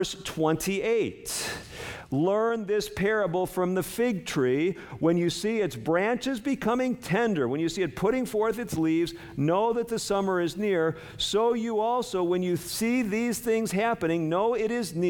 Verse 28. Learn this parable from the fig tree. When you see its branches becoming tender, when you see it putting forth its leaves, know that the summer is near. So you also, when you see these things happening, know it is near.